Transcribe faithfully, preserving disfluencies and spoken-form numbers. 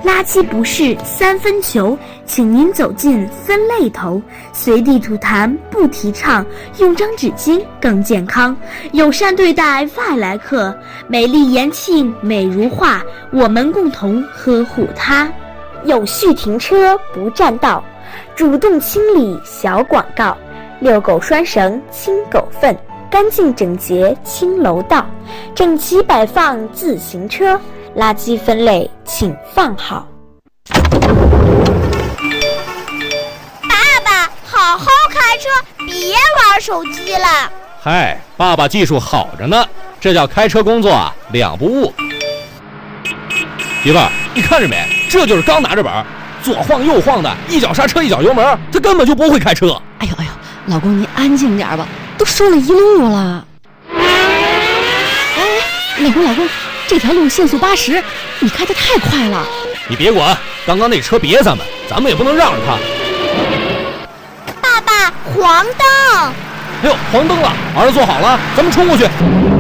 垃圾不是三分球，请您走进分类头。随地吐痰不提倡，用张纸巾更健康。友善对待外来客，美丽延庆美如画，我们共同呵护它。有序停车不占道，主动清理小广告。遛狗拴绳清狗粪，干净整洁清楼道，整齐摆放自行车，垃圾分类请放好。 爸爸，好好开车，别玩手机了。 嗨，爸爸技术好着呢，这叫开车工作啊，两不误。媳妇儿，你看着没？这就是刚拿着本，左晃右晃的，一脚刹车一脚油门，他根本就不会开车。 哎呦哎呦，老公您安静点吧，都说了一路了。哎，老公老公，这条路限速八十，你开得太快了。 你别管，刚刚那车别咱们，咱们也不能让着他。 爸爸，黄灯！ 哎呦，黄灯了，儿子坐好了，咱们冲过去。